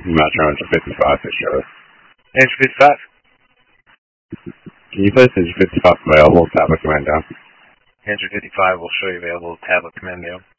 Metro Engine 55 to show us. Engine 55? Can you place Engine 55 available? Tablet command down. Engine 55 will show you available. Tablet command down.